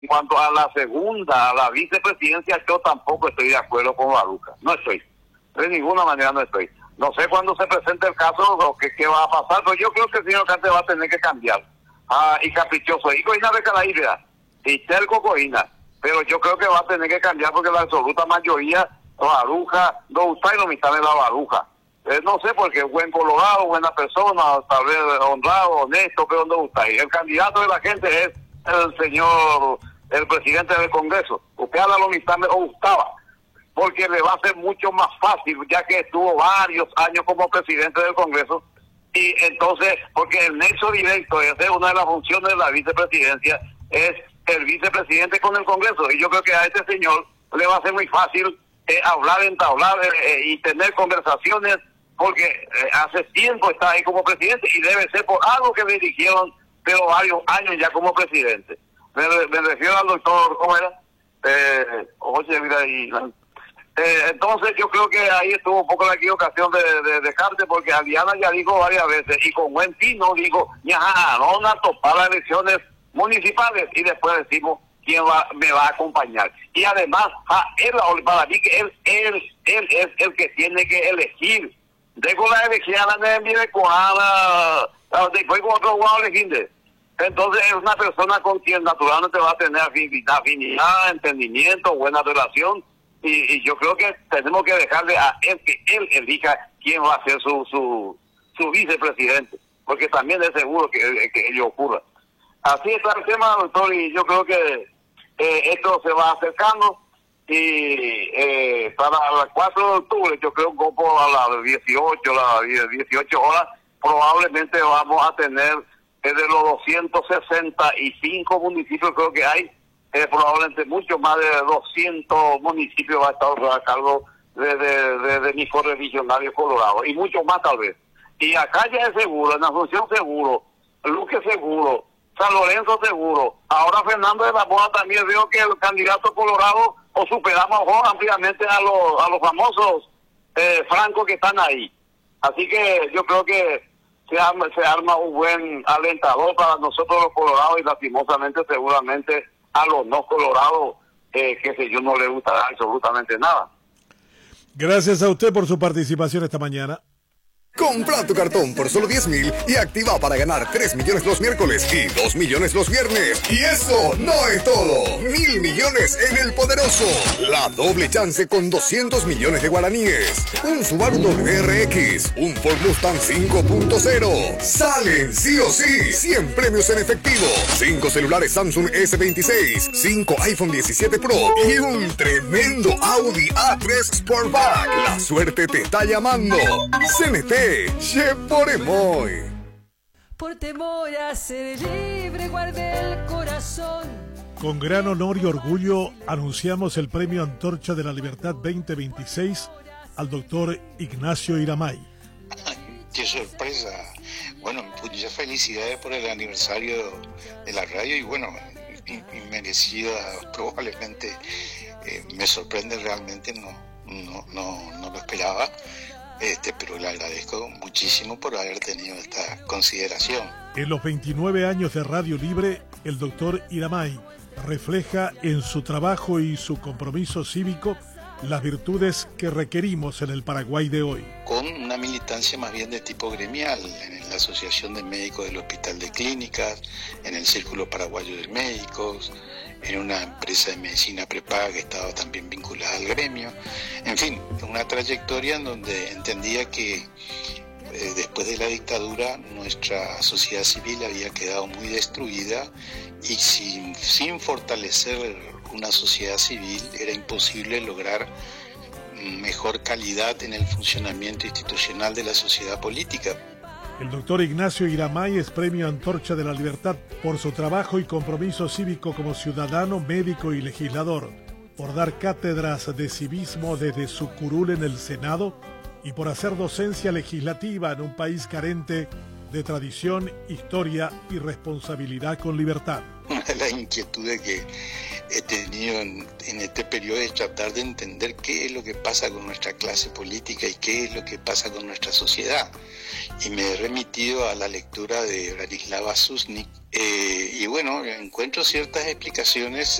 En cuanto a la segunda, a la vicepresidencia, yo tampoco estoy de acuerdo con Baruja. No estoy. De ninguna manera no estoy. No sé cuándo se presente el caso o qué va a pasar, pero yo creo que el señor Cante va a tener que cambiar. Y caprichoso. Y Coina de Calaíbera. Y Terco Coina. Pero yo creo que va a tener que cambiar porque la absoluta mayoría, Baruja, no gusta y no me está en la Baruja. No sé, porque buen colorado, buena persona, tal vez honrado, honesto, pero no gusta. Y el candidato de la gente es el señor, el presidente del Congreso. Usted habla lo mismo o gustaba, porque le va a ser mucho más fácil, ya que estuvo varios años como presidente del Congreso. Y entonces, porque el nexo directo, esa es una de las funciones de la vicepresidencia, es el vicepresidente con el Congreso. Y yo creo que a este señor le va a ser muy fácil hablar, entablar y tener conversaciones, porque hace tiempo está ahí como presidente y debe ser por algo que le dirigieron, pero varios años ya como presidente. Me refiero al doctor, ¿cómo era? Oye, mira, entonces yo creo que ahí estuvo un poco la equivocación de Carte, porque Aliana ya dijo varias veces, y con buen tino dijo, no van a topar las elecciones municipales, y después decimos quién me va a acompañar. Y además, para mí que él es el que tiene que elegir. Dejo la elección después con otro guau elegir. Entonces es una persona con quien naturalmente va a tener afinidad, entendimiento, buena relación, y yo creo que tenemos que dejarle a él que él elija quién va a ser su vicepresidente, porque también es seguro que ello ocurra. Así está el tema, doctor, y yo creo que esto se va acercando, y para el 4 de octubre, yo creo que a las 18 horas, probablemente vamos a tener de los 265 municipios creo que hay, probablemente mucho más de 200 municipios va a estar a cargo de mi correligionario Colorado, y mucho más tal vez. Y acá ya es seguro, en Asunción seguro, Luque seguro, San Lorenzo seguro. Ahora Fernando de la Mora también veo que el candidato Colorado o superamos ampliamente a los famosos francos que están ahí. Así que yo creo que se arma un buen alentador para nosotros los colorados, y lastimosamente seguramente a los no colorados, que sé yo, no les gustará absolutamente nada. Gracias a usted por su participación esta mañana. Compra tu cartón por solo 10,000 y activa para ganar 3 millones los miércoles y 2 millones los viernes. Y eso no es todo. 1.000 millones en el Poderoso. La doble chance con 200 millones de guaraníes. Un Subaru WRX. Un Ford Mustang 5.0. Salen sí o sí 100 premios en efectivo. 5 celulares Samsung S26. 5 iPhone 17 Pro. Y un tremendo Audi A3 Sportback. La suerte te está llamando. CNT. Che por emoy. Por temor a ser libre guardé el corazón. Con gran honor y orgullo anunciamos el Premio Antorcha de la Libertad 2026 al doctor Ignacio Iramay. Qué sorpresa. Bueno, muchas felicidades por el aniversario de la radio, y bueno, inmerecida probablemente. Me sorprende realmente, no lo esperaba. Pero le agradezco muchísimo por haber tenido esta consideración. En los 29 años de Radio Libre, el doctor Iramay refleja en su trabajo y su compromiso cívico las virtudes que requerimos en el Paraguay de hoy. Con una militancia más bien de tipo gremial, en la Asociación de Médicos del Hospital de Clínicas, en el Círculo Paraguayo de Médicos, en una empresa de medicina prepaga que estaba también vinculada al gremio. En fin, una trayectoria en donde entendía que después de la dictadura nuestra sociedad civil había quedado muy destruida, y sin fortalecer una sociedad civil era imposible lograr mejor calidad en el funcionamiento institucional de la sociedad política. El doctor Ignacio Iramay es Premio Antorcha de la Libertad por su trabajo y compromiso cívico como ciudadano, médico y legislador, por dar cátedras de civismo desde su curul en el Senado y por hacer docencia legislativa en un país carente de tradición, historia y responsabilidad con libertad. Una de las inquietudes he tenido en este periodo de tratar de entender qué es lo que pasa con nuestra clase política y qué es lo que pasa con nuestra sociedad. Y me he remitido a la lectura de Branislava Susnik, y bueno, encuentro ciertas explicaciones